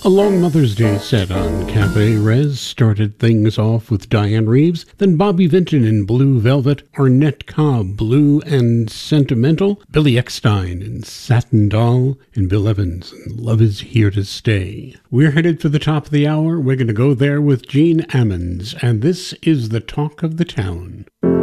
A long Mother's Day set on Cafe Res started things off with Diane Reeves, then Bobby Vinton in Blue Velvet, Arnett Cobb, Blue and Sentimental, Billy Eckstein in Satin Doll, and Bill Evans in Love Is Here to Stay. We're headed for the top of the hour. We're going to go there with Gene Ammons, and this is the Talk of the Town.